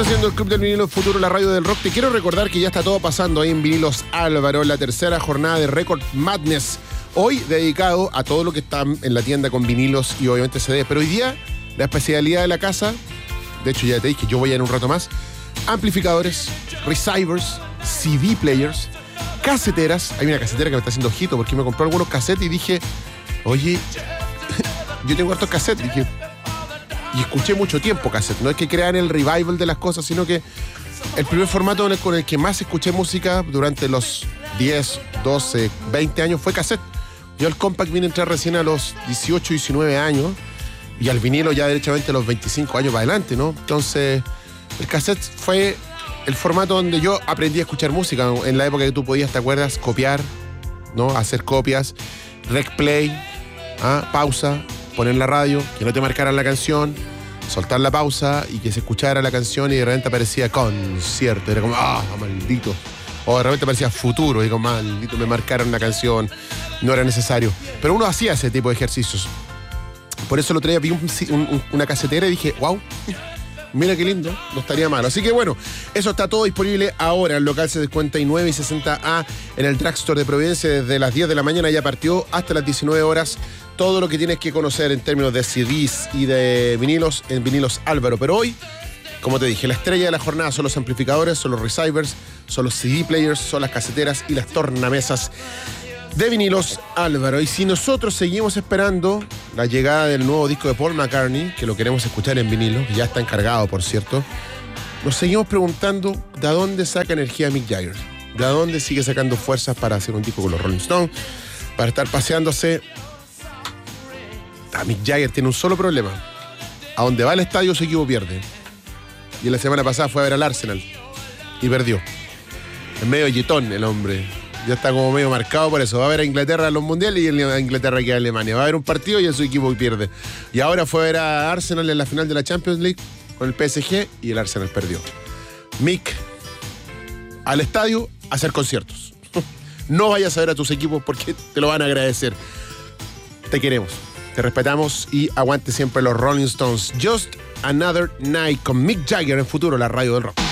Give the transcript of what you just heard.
haciendo el Club del Vinilo Futuro, la radio del rock. Te quiero recordar que ya está todo pasando ahí en Vinilos Álvaro, la tercera jornada de Record Madness. Hoy dedicado a todo lo que está en la tienda con vinilos y obviamente CD. Pero hoy día, la especialidad de la casa, de hecho ya te dije, yo voy a ir en un rato más, amplificadores, receivers, CD players, caseteras. Hay una casetera que me está haciendo ojito porque me compró algunos cassettes y dije, oye, yo tengo hartos cassettes. Dije, y escuché mucho tiempo cassette. No es que crean el revival de las cosas, sino que el primer formato con el que más escuché música durante los 10, 12, 20 años fue cassette. Yo al compact vine a entrar recién a los 18, 19 años y al vinilo ya derechamente a los 25 años para adelante, ¿no? Entonces, el cassette fue el formato donde yo aprendí a escuchar música. En la época que tú podías, ¿te acuerdas? Copiar, ¿no? Hacer copias, rec play, pausa, poner la radio, que no te marcaran la canción, soltar la pausa y que se escuchara la canción y de repente aparecía concierto. Era como, maldito. O de repente aparecía futuro y como, maldito, me marcaron la canción. No era necesario. Pero uno hacía ese tipo de ejercicios. Por eso el otro día vi una casetera y dije, wow, mira qué lindo, no estaría mal. Así que bueno, eso está todo disponible ahora en local 59 y 60A en el Drugstore de Providencia desde las 10 de la mañana. Ya partió hasta las 19 horas. Todo lo que tienes que conocer en términos de CDs y de vinilos en Vinilos Álvaro. Pero hoy, como te dije, la estrella de la jornada son los amplificadores, son los receivers, son los CD players, son las caseteras y las tornamesas de Vinilos Álvaro. Y si nosotros seguimos esperando la llegada del nuevo disco de Paul McCartney, que lo queremos escuchar en vinilo, que ya está encargado, por cierto, nos seguimos preguntando de dónde saca energía Mick Jagger, de dónde sigue sacando fuerzas para hacer un disco con los Rolling Stones, para estar paseándose. Mick Jagger tiene un solo problema: a donde va al estadio su equipo pierde. Y la semana pasada fue a ver al Arsenal y perdió. Es medio yetón el hombre. Ya está como medio marcado por eso. Va a ver a Inglaterra en los mundiales y a Inglaterra que a Alemania. Va a haber un partido y su equipo pierde. Y ahora fue a ver a Arsenal en la final de la Champions League con el PSG y el Arsenal perdió. Mick, al estadio a hacer conciertos. No vayas a ver a tus equipos porque te lo van a agradecer. Te queremos, te respetamos y aguante siempre los Rolling Stones. Just Another Night con Mick Jagger en Futuro, la radio del rock.